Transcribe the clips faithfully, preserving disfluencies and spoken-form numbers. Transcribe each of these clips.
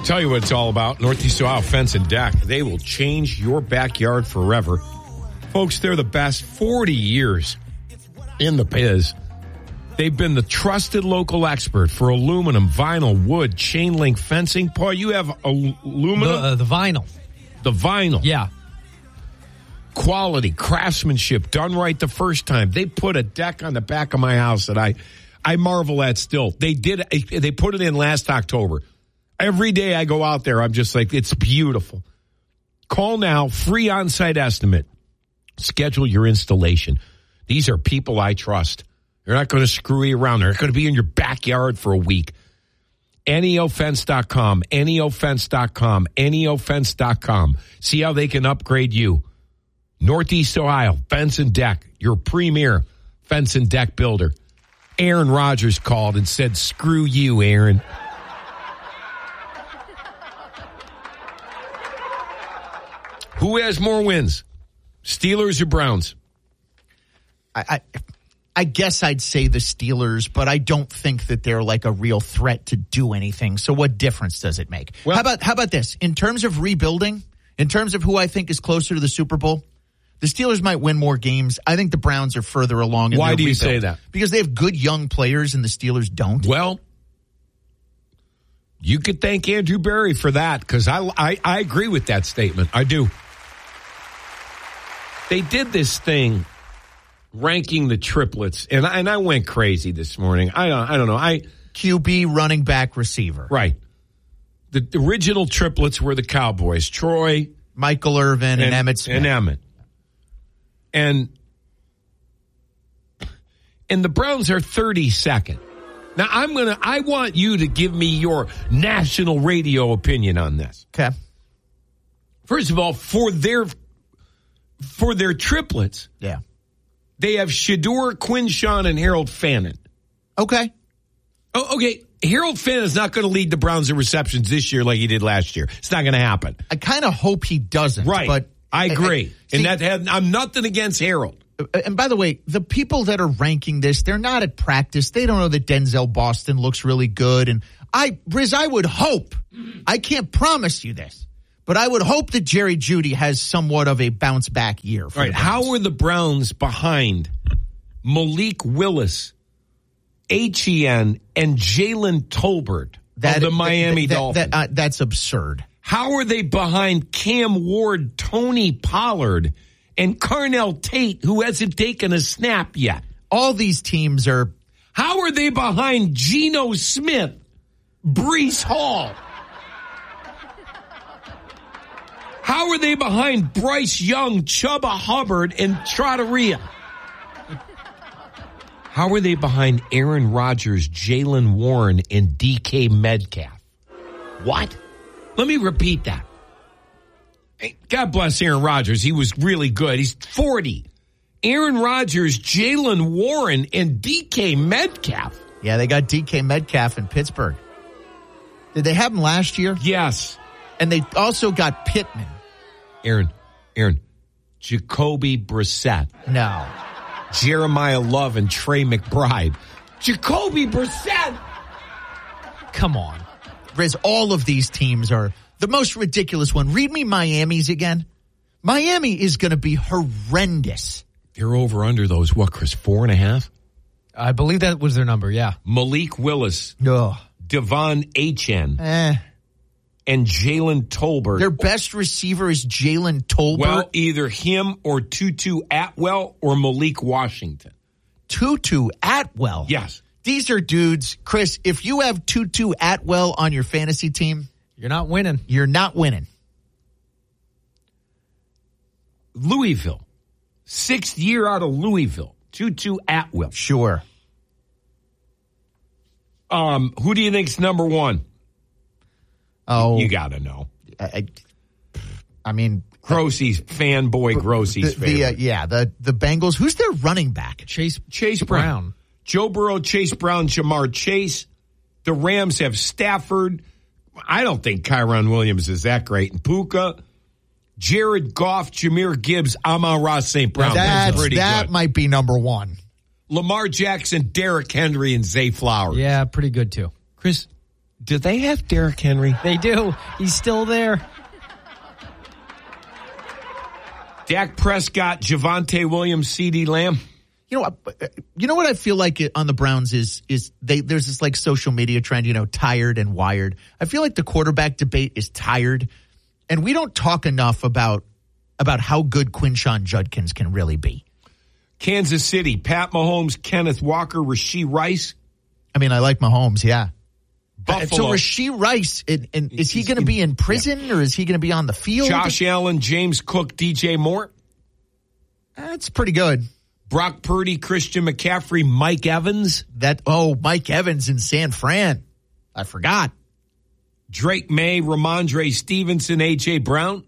Tell you what it's all about. Northeast Ohio Fence and Deck. They will change your backyard forever. Folks, they're the best. forty years in the biz. They've been the trusted local expert for aluminum, vinyl, wood, chain link fencing. Paul, you have aluminum? The, uh, the vinyl. The vinyl. Yeah. Quality, craftsmanship, done right the first time. They put a deck on the back of my house that I, I marvel at still. They did. They put it in last October. Every day I go out there, I'm just like, it's beautiful. Call now, free on-site estimate. Schedule your installation. These are people I trust. They're not going to screw you around. They're not going to be in your backyard for a week. N E O fence dot com, N E O fence dot com, N E O fence dot com. See how they can upgrade you. Northeast Ohio, Fence and Deck, your premier fence and deck builder. Aaron Rodgers called and said, screw you, Aaron. Who has more wins, Steelers or Browns? I, I I guess I'd say the Steelers, but I don't think that they're like a real threat to do anything. So what difference does it make? Well, how about how about this? In terms of rebuilding, in terms of who I think is closer to the Super Bowl, the Steelers might win more games. I think the Browns are further along in Why their do you rebuild. say that? Because they have good young players and the Steelers don't. Well, you could thank Andrew Berry for that because I, I, I agree with that statement. I do. They did this thing ranking the triplets, and I, and I went crazy this morning. I don't, I don't know. I Q B, running back, receiver. Right. The, the original triplets were the Cowboys, Troy, Michael Irvin, and, and Emmitt Smith. And Emmitt. And, and the Browns are thirty-second. Now, I'm going to, I want you to give me your national radio opinion on this. Okay. First of all, for their For their triplets, yeah, they have Shedeur, Quinshawn, and Harold Fannin. Okay. Oh, okay. Harold Fannin is not going to lead the Browns in receptions this year like he did last year. It's not going to happen. I kind of hope he doesn't. Right. But I agree. I, I, see, and that had, I'm nothing against Harold. And by the way, the people that are ranking this, they're not at practice. They don't know that Denzel Boston looks really good. And I, Riz, I would hope, I can't promise you this, but I would hope that Jerry Jeudy has somewhat of a bounce back year. For right. How are the Browns behind Malik Willis, H E N, and Jalen Tolbert that, of the Miami that, that, Dolphins? That, uh, that's absurd. How are they behind Cam Ward, Tony Pollard, and Carnell Tate, who hasn't taken a snap yet? All these teams are... How are they behind Geno Smith, Breece Hall? How are they behind Bryce Young, Chubba Hubbard, and Trattoria? How are they behind Aaron Rodgers, Jaylen Warren, and D K Metcalf? What? Let me repeat that. Hey, God bless Aaron Rodgers. He was really good. He's forty. Aaron Rodgers, Jaylen Warren, and D K Metcalf. Yeah, they got D K Metcalf in Pittsburgh. Did they have him last year? Yes. And they also got Pittman. Aaron, Aaron, Jacoby Brissett. No. Jeremiah Love and Trey McBride. Jacoby Brissett. Come on. Riz, all of these teams are the most ridiculous one. Read me Miami's again. Miami is going to be horrendous. They're over under those, what, Chris, four and a half? I believe that was their number, yeah. Malik Willis. No. Devon Achane. Eh. And Jalen Tolbert. Their best receiver is Jalen Tolbert. Well, either him or Tutu Atwell or Malik Washington. Tutu Atwell? Yes. These are dudes. Chris, if you have Tutu Atwell on your fantasy team, you're not winning. You're not winning. Louisville. Sixth year out of Louisville. Tutu Atwell. Sure. Um, who do you think's number one? Oh, you got to know. I, I mean, Grossie's fanboy. Grossie's the, the, uh, yeah, the the Bengals. Who's their running back? Chase Chase Brown. Brown. Joe Burrow, Chase Brown, Jamar Chase. The Rams have Stafford. I don't think Kyron Williams is that great. And Puka, Jared Goff, Jahmyr Gibbs, Amon-Ra Saint Brown. That's, That's pretty that good. might be number one. Lamar Jackson, Derrick Henry, and Zay Flowers. Yeah, pretty good too. Chris, Do they have Derrick Henry? They do. He's still there. Dak Prescott, Javonte Williams, CeeDee Lamb. You know, you know what I feel like it, on the Browns is is they there's this like social media trend, you know, tired and wired. I feel like the quarterback debate is tired, and we don't talk enough about about how good Quinshon Judkins can really be. Kansas City, Pat Mahomes, Kenneth Walker, Rashee Rice. I mean, I like Mahomes, yeah. Buffalo. So Rashee Rice, and, and is he going to be in prison yeah. or is he going to be on the field? Josh Allen, James Cook, D J Moore. That's pretty good. Brock Purdy, Christian McCaffrey, Mike Evans. That oh, Mike Evans in San Fran. I forgot. Drake May, Ramondre Stevenson, A J Brown.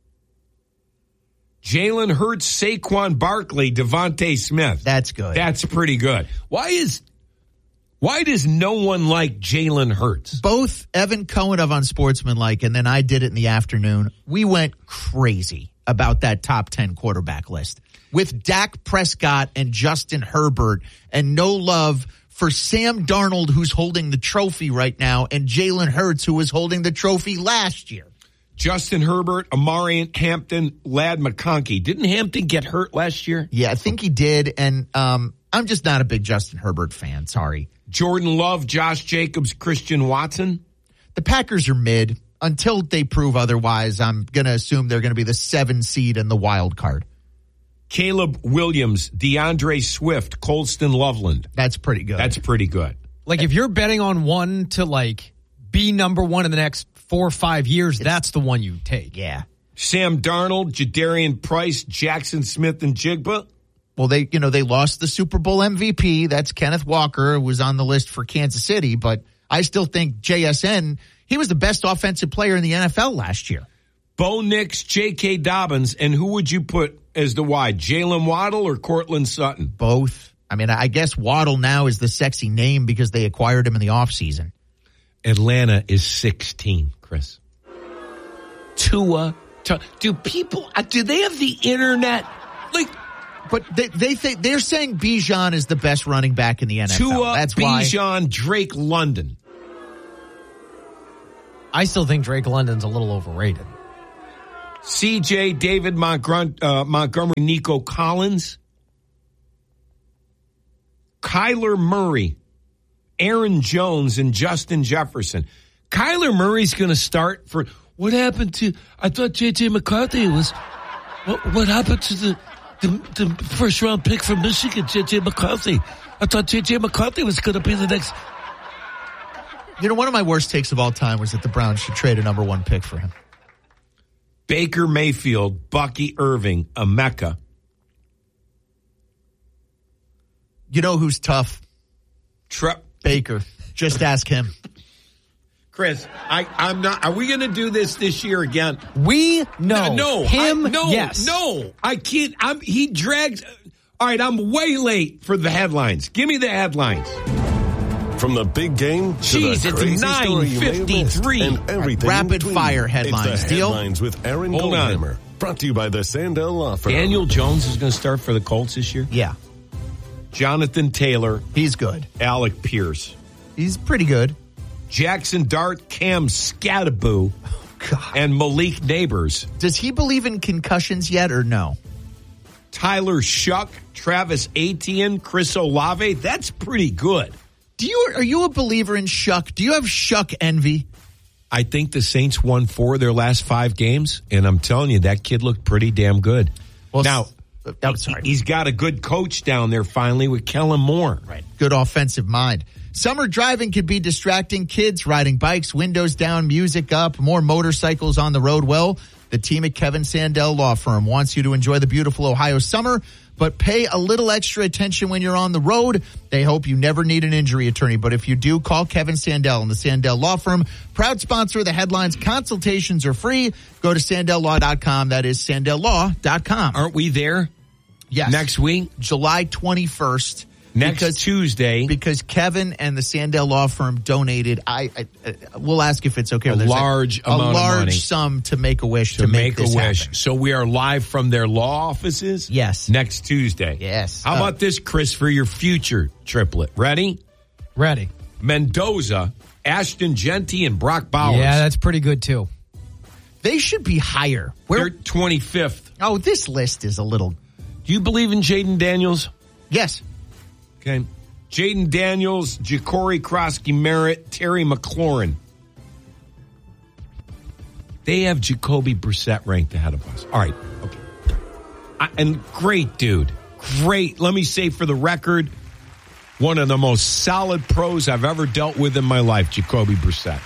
Jalen Hurts, Saquon Barkley, Devontae Smith. That's good. That's pretty good. Why is why does no one like Jalen Hurts? Both Evan Cohen of Unsportsmanlike and then I did it in the afternoon. We went crazy about that top ten quarterback list with Dak Prescott and Justin Herbert and no love for Sam Darnold, who's holding the trophy right now, and Jalen Hurts, who was holding the trophy last year. Justin Herbert, Amari Hampton, Ladd McConkey. Didn't Hampton get hurt last year? Yeah, I think he did, and um, I'm just not a big Justin Herbert fan. Sorry. Jordan Love, Josh Jacobs, Christian Watson. The Packers are mid. Until they prove otherwise, I'm going to assume they're going to be the seven seed in the wild card. Caleb Williams, DeAndre Swift, Colston Loveland. That's pretty good. That's pretty good. Like, if you're betting on one to, like, be number one in the next four or five years, it's, that's the one you take. Yeah. Sam Darnold, Jadarian Price, Jackson Smith, and Jigba. Well, they, you know, they lost the Super Bowl M V P. That's Kenneth Walker, who was on the list for Kansas City, but I still think J S N, he was the best offensive player in the N F L last year. Bo Nix, J K. Dobbins, and who would you put as the wide? Jalen Waddle or Cortland Sutton? Both. I mean, I guess Waddle now is the sexy name because they acquired him in the offseason. Atlanta is sixteen, Chris. Tua. Do people, do they have the internet? Like, But they, they think they're saying Bijan is the best running back in the N F L. Tua, That's why. Bijan, Drake London. I still think Drake London's a little overrated. C J, David Montgrom- uh, Montgomery, Nico Collins. Kyler Murray, Aaron Jones, and Justin Jefferson. Kyler Murray's going to start for, what happened to, I thought J J McCarthy was, what, what happened to the, the, the first round pick from Michigan, J J McCarthy? I thought J J McCarthy was going to be the next. You know, one of my worst takes of all time was that the Browns should trade a number one pick for him. Baker Mayfield, Bucky Irving, Emeka. You know who's tough? Tre- Baker. Just ask him. Chris, I, I'm not. Are we going to do this this year again? We no, no, him. I, no, yes, no. I can't. I'm. He drags. All right, I'm way late for the headlines. Give me the headlines. From the big game to Jeez, the it's crazy nine story you may have missed fifty-three. and everything Rapid in between. fire headlines. It's the Deal? headlines with Aaron Hold on. Goldhammer. Brought to you by the Sandell Law Firm. Daniel Jones is going to start for the Colts this year. Yeah. Jonathan Taylor, He's good. Alec Pierce, He's pretty good. Jackson Dart, Cam Scattaboo, God. and Malik Neighbors. Does he believe in concussions yet or no? Tyler Shuck, Travis Etienne, Chris Olave. That's pretty good. Do you are you a believer in Shuck? Do you have Shuck envy? I think the Saints won four of their last five games, and I'm telling you, that kid looked pretty damn good. Well, now, oh, sorry. he's got a good coach down there finally with Kellen Moore. Right. Good offensive mind. Summer driving can be distracting. Kids riding bikes, windows down, music up, more motorcycles on the road. Well, the team at Kevin Sandell Law Firm wants you to enjoy the beautiful Ohio summer, but pay a little extra attention when you're on the road. They hope you never need an injury attorney, but if you do, call Kevin Sandell and the Sandell Law Firm. Proud sponsor of the headlines. Consultations are free. Go to sandell law dot com. That is sandell law dot com. Aren't we there? Yes. Next week? July twenty-first. Next because, Tuesday. Because Kevin and the Sandell Law Firm donated, I, I, I we'll ask if it's okay. A There's large a, amount a of large money. sum to make a wish to, to make, make this a wish. happen. So we are live from their law offices? Yes. Next Tuesday. Yes. How Uh, about this, Chris, for your future triplet? Ready? Ready. Mendoza, Ashton Genty and Brock Bowers. Yeah, that's pretty good, too. They should be higher. Where, They're twenty-fifth. oh, this list is a little... Do you believe in Jaden Daniels? Yes. Okay. Jaden Daniels, Ja'Cory Krosky Merritt, Terry McLaurin. They have Jacoby Brissett ranked ahead of us. All right. Okay. I, and great dude. Great. Let me say for the record, one of the most solid pros I've ever dealt with in my life, Jacoby Brissett.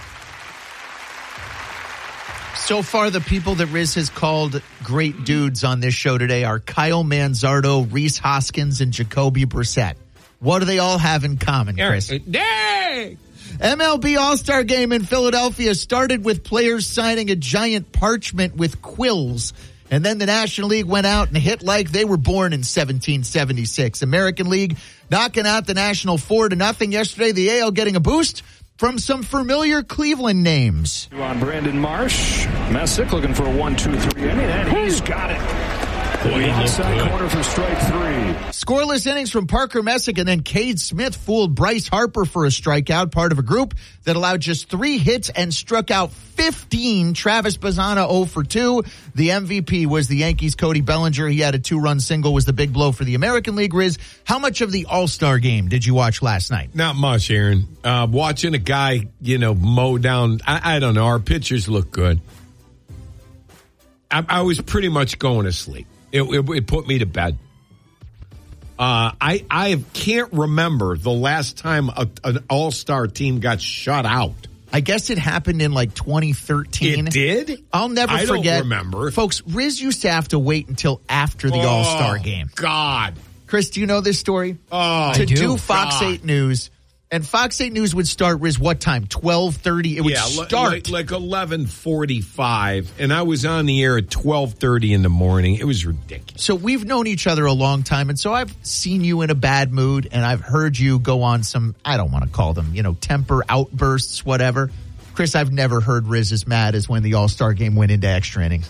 So far, the people that Riz has called great dudes on this show today are Kyle Manzardo, Reese Hoskins, and Jacoby Brissett. What do they all have in common, Chris? Yay! M L B All-Star Game in Philadelphia started with players signing a giant parchment with quills. And then the National League went out and hit like they were born in seventeen seventy-six. American League knocking out the National four to nothing yesterday. The A L getting a boost from some familiar Cleveland names. On Brandon Marsh. Messick looking for a one two three inning, and he's got it. Boy, the outside good. corner for strike three. Scoreless innings from Parker Messick, and then Cade Smith fooled Bryce Harper for a strikeout, part of a group that allowed just three hits and struck out fifteen. Travis Bazzana oh for two. The M V P was the Yankees' Cody Bellinger. He had a two-run single, was the big blow for the American League. Riz, how much of the All-Star Game did you watch last night? Not much, Aaron. Uh, watching a guy, you know, mow down, I, I don't know, our pitchers look good. I, I was pretty much going to sleep. It, it, it put me to bed. Uh, I I can't remember the last time a, an all-star team got shut out. I guess it happened in like twenty thirteen. It did? I'll never I forget. don't remember. Folks, Riz used to have to wait until after the Oh, All-Star Game. God. Chris, do you know this story? Oh, to I do. do Fox God. eight News. And Fox eight News would start, Riz, what time? twelve thirty? It would yeah, li- start. like, like eleven forty-five, and I was on the air at twelve thirty in the morning. It was ridiculous. So we've known each other a long time, and so I've seen you in a bad mood, and I've heard you go on some, I don't want to call them, you know, temper outbursts, whatever. Chris, I've never heard Riz as mad as when the All-Star Game went into extra innings.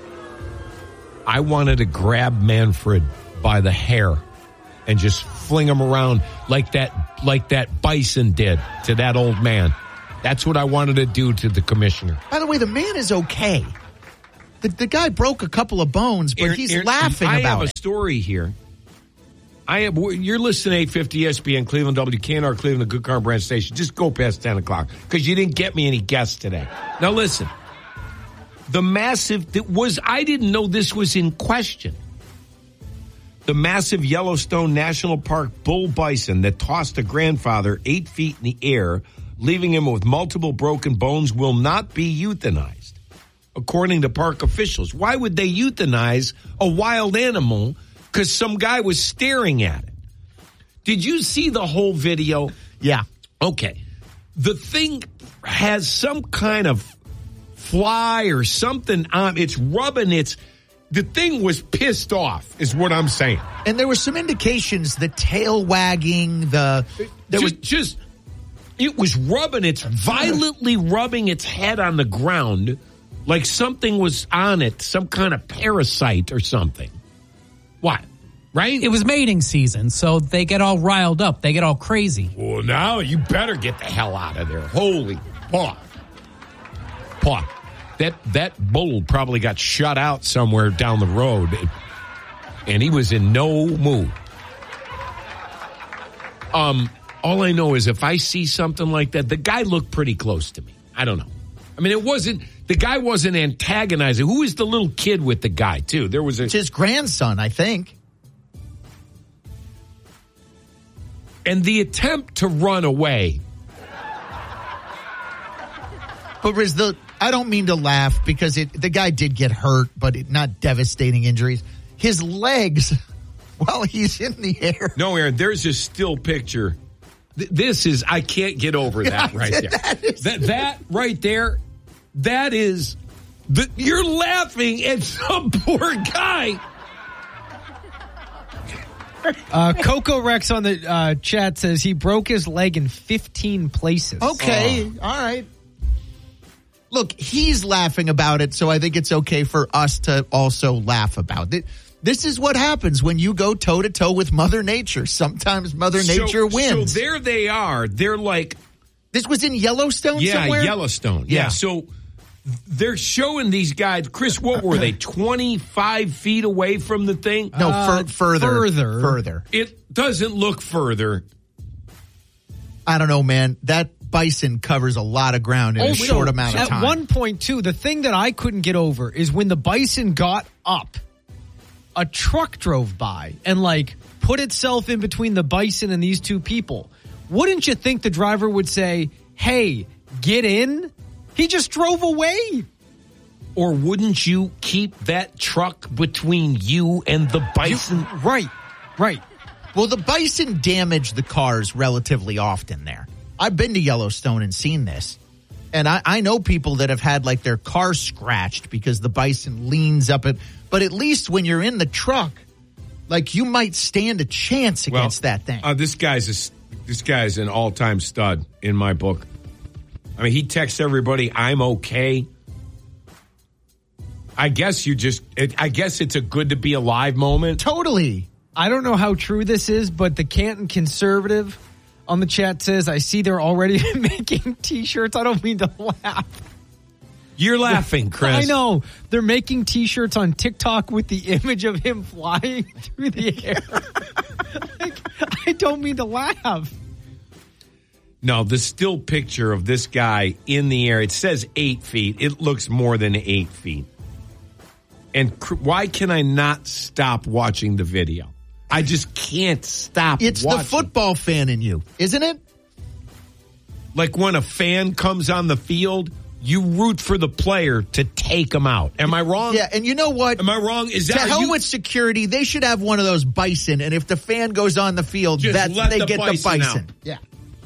I wanted to grab Manfred by the hair and just fling him around like that, like that Bison did to that old man. That's what I wanted to do to the commissioner. By the way, the man is okay. The, the guy broke a couple of bones, but Aaron- he's Aaron, laughing I about have it. a story here. I have. You're listening to eight fifty E S P N Cleveland, W K N R Cleveland, the Good Car Brand Station. Just go past ten o'clock because you didn't get me any guests today. Now listen, the massive that was. I didn't know this was in question. The massive Yellowstone National Park bull bison that tossed a grandfather eight feet in the air, leaving him with multiple broken bones, will not be euthanized, according to park officials. Why would they euthanize a wild animal? Because some guy was staring at it. Did you see the whole video? Yeah. Okay. The thing has some kind of fly or something on. It's rubbing its. The thing was pissed off, is what I'm saying. And there were some indications, the tail wagging, the there just, was just it was rubbing its violently rubbing its head on the ground like something was on it, some kind of parasite or something. What? Right? It was mating season, so they get all riled up. They get all crazy. Well, now you better get the hell out of there. Holy paw. Paw. That that bull probably got shut out somewhere down the road, and he was in no mood. Um, all I know is if I see something like that, the guy looked pretty close to me. I don't know. I mean, it wasn't, the guy wasn't antagonizing. Who is the little kid with the guy, too? There was a. it's his grandson, I think. And the attempt to run away. But Riz, the I don't mean to laugh because it the guy did get hurt, but it, not devastating injuries. His legs, while he's in the air. No, Aaron, there's a still picture. Th- This is, I can't get over that right there. That is- That, that right there, that is, the, you're laughing at some poor guy. Uh, Coco Rex on the uh, chat says he broke his leg in fifteen places. Okay, Oh. all right. Look, he's laughing about it, so I think it's okay for us to also laugh about it. This is what happens when you go toe-to-toe with Mother Nature. Sometimes Mother Nature so, wins. So there they are. They're like This was in Yellowstone yeah, somewhere? Yellowstone. Yeah. Yeah. So they're showing these guys. Chris, what were they? twenty-five feet away from the thing? No, Uh, fur- further. further. Further. It doesn't look further. I don't know, man. That bison covers a lot of ground in Also, a short amount of at time. one point, too, the thing that I couldn't get over is when the bison got up, a truck drove by and, like, put itself in between the bison and these two people. Wouldn't you think the driver would say, hey, get in? He just drove away. Or wouldn't you keep that truck between you and the bison? You- right, right. Well, the bison damage the cars relatively often there. I've been to Yellowstone and seen this. And I, I know people that have had like their car scratched because the bison leans up it. But at least when you're in the truck, like you might stand a chance against Well, that thing. Uh, this guy's a, this guy's an all-time stud in my book. I mean, he texts everybody, I'm okay. I guess you just, it, I guess it's a good to be alive moment. Totally. I don't know how true this is, but the Canton Conservative on the chat says, I see they're already making T-shirts. I don't mean to laugh. You're laughing, Chris. I know. They're making T-shirts on TikTok with the image of him flying through the air. Like, I don't mean to laugh. No, the still picture of this guy in the air, it says eight feet. It looks more than eight feet. And cr- why can I not stop watching the video? I just can't stop It's watching. the football fan in you, isn't it? Like when a fan comes on the field, you root for the player to take him out. Am I wrong? Yeah, and you know what? Am I wrong? Is To that hell you? with security, they should have one of those bison, and if the fan goes on the field, Just that's let they the get bison the bison. out. Yeah.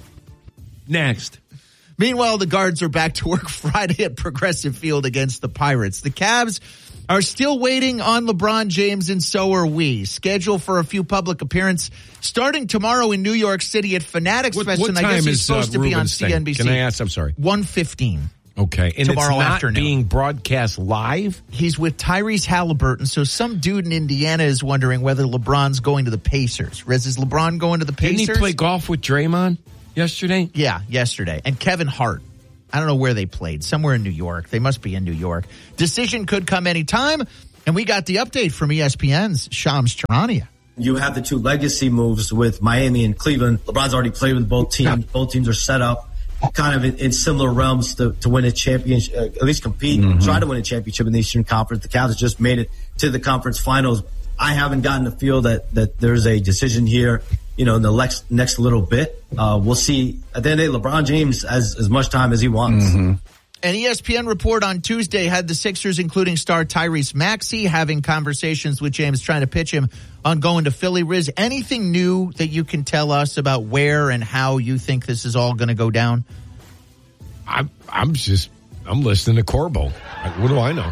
Next. Meanwhile, the Guards are back to work Friday at Progressive Field against the Pirates. The Cavs are still waiting on LeBron James, and so are we. Scheduled for a few public appearances starting tomorrow in New York City at Fanatics What, Fest, what and time I guess he's is supposed uh, to be on Ruben's C thing? N B C. Can I ask? I'm sorry. one fifteen. Okay. And Tomorrow it's not afternoon. being broadcast live? He's with Tyrese Halliburton, so some dude in Indiana is wondering whether LeBron's going to the Pacers. Rez, is LeBron going to the Pacers? Didn't he play golf with Draymond yesterday? Yeah, yesterday. And Kevin Hart. I don't know where they played. Somewhere in New York. They must be in New York. Decision could come anytime. And we got the update from E S P N's Shams Charania. You have the two legacy moves with Miami and Cleveland. LeBron's already played with both teams. Yeah. Both teams are set up kind of in, in similar realms to, to win a championship, uh, at least compete, mm-hmm. try to win a championship in the Eastern Conference. The Cavs just made it to the conference finals. I haven't gotten to feel that, that there's a decision here, you know, in the next, next little bit. Uh, we'll see. At the end of the day, LeBron James has as much time as he wants. Mm-hmm. An E S P N report on Tuesday had the Sixers, including star Tyrese Maxey, having conversations with James, trying to pitch him on going to Philly. Riz, anything new that you can tell us about where and how you think this is all going to go down? I'm, I'm just, I'm listening to Corbo. What do I know?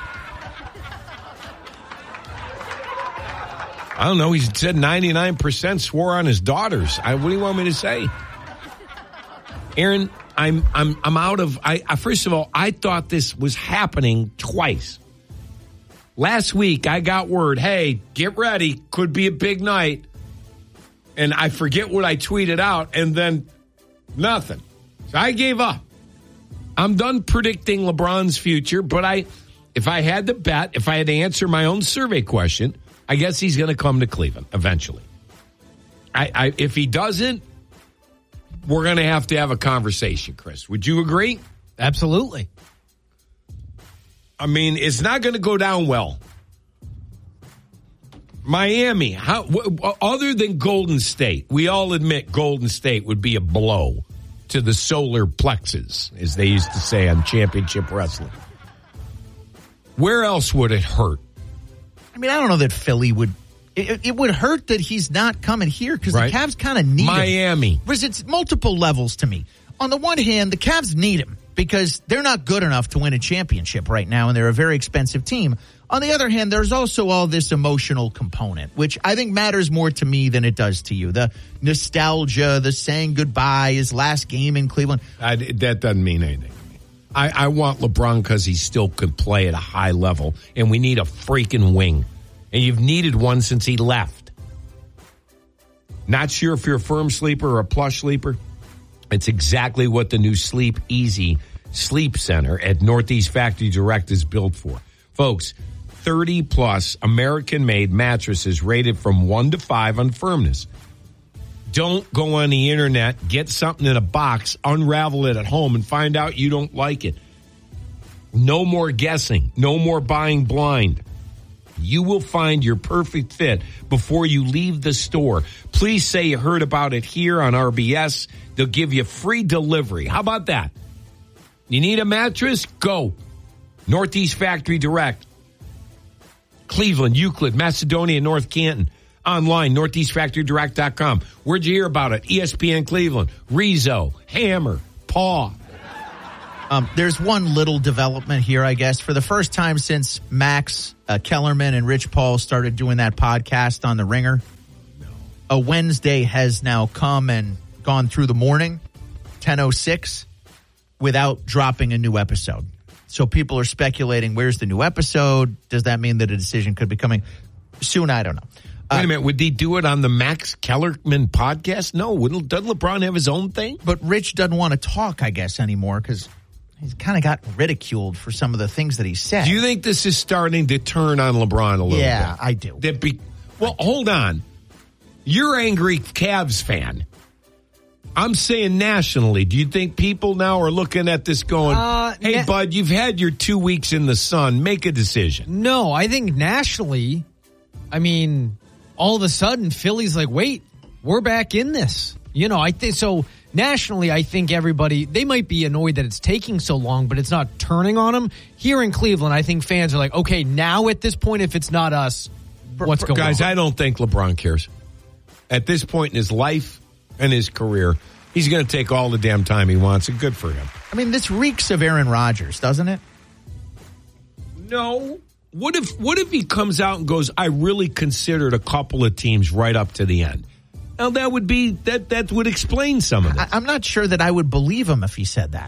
I don't know. He said ninety-nine percent swore on his daughters. I, what do you want me to say? Aaron, I'm I'm I'm out of I, I first of all, I thought this was happening twice. Last week I got word, hey, get ready, could be a big night. And I forget what I tweeted out, and then nothing. So I gave up. I'm done predicting LeBron's future, but I if I had to bet, if I had to answer my own survey question, I guess he's going to come to Cleveland eventually. I, I if he doesn't, we're going to have to have a conversation, Chris. Would you agree? Absolutely. I mean, it's not going to go down well. Miami, how, w- other than Golden State, we all admit Golden State would be a blow to the solar plexus, as they used to say on championship wrestling. Where else would it hurt? I mean, I don't know that Philly would. It, it would hurt that he's not coming here because Right. the Cavs kind of need Miami. him. Because it's multiple levels to me. On the one hand, the Cavs need him because they're not good enough to win a championship right now, and they're a very expensive team. On the other hand, there's also all this emotional component, which I think matters more to me than it does to you. The nostalgia, the saying goodbye, his last game in Cleveland. I, that doesn't mean anything to me. I, I want LeBron because he still could play at a high level, and we need a freaking wing. And you've needed one since he left. Not sure if you're a firm sleeper or a plush sleeper. It's exactly what the new Sleep Easy Sleep Center at Northeast Factory Direct is built for. Folks, thirty plus American-made mattresses rated from one to five on firmness. Don't go on the internet, get something in a box, unravel it at home, and find out you don't like it. No more guessing. No more buying blind. You will find your perfect fit before you leave the store. Please say you heard about it here on R B S. They'll give you free delivery. How about that? You need a mattress? Go. Northeast Factory Direct. Cleveland, Euclid, Macedonia, North Canton. Online, northeast factory direct dot com. Where'd you hear about it? E S P N Cleveland, Rizzo, Hammer, Paw. Um, there's one little development here, I guess. For the first time since Max uh, Kellerman and Rich Paul started doing that podcast on The Ringer, no. a Wednesday has now come and gone through the morning, ten oh six, without dropping a new episode. So people are speculating, where's the new episode? Does that mean that a decision could be coming soon? I don't know. Wait a minute, would he do it on the Max Kellerman podcast? No, wouldn't, doesn't LeBron have his own thing? But Rich doesn't want to talk, I guess, anymore because he's kind of got ridiculed for some of the things that he said. Do you think this is starting to turn on LeBron a little yeah, bit? Yeah, I do. That be, well, hold on. You're an angry Cavs fan. I'm saying nationally. Do you think people now are looking at this going, uh, hey, na- bud, you've had your two weeks in the sun. Make a decision. No, I think nationally, I mean, all of a sudden, Philly's like, wait, we're back in this. You know, I think so. Nationally, I think everybody, they might be annoyed that it's taking so long, but it's not turning on them. Here in Cleveland, I think fans are like, okay, now at this point, if it's not us, what's going Guys, on? Guys, I don't think LeBron cares. At this point in his life and his career, he's going to take all the damn time he wants, and good for him. I mean, this reeks of Aaron Rodgers, doesn't it? No. What if what if he comes out and goes, I really considered a couple of teams right up to the end? Now, that would be, that, that would explain some of it. I, I'm not sure that I would believe him if he said that.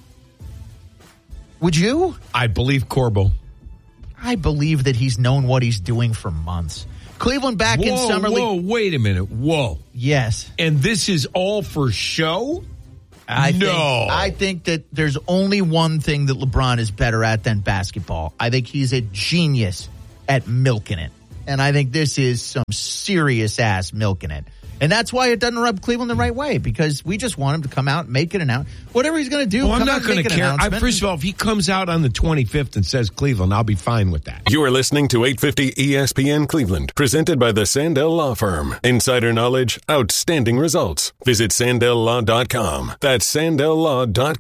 Would you? I believe Corbo. I believe that he's known what he's doing for months. Cleveland back whoa, in Summer League. Whoa, wait a minute. Whoa. Yes. And this is all for show? I no. Think, I think that there's only one thing that LeBron is better at than basketball. I think he's a genius at milking it. And I think this is some serious ass milking it. And that's why it doesn't rub Cleveland the right way, because we just want him to come out, make it announcement. Whatever he's going to do, well, I'm come not going to care. I, first of all, if he comes out on the twenty-fifth and says Cleveland, I'll be fine with that. You are listening to eight fifty E S P N Cleveland, presented by the Sandell Law Firm. Insider knowledge, outstanding results. Visit sandell law dot com. That's sandell law dot com.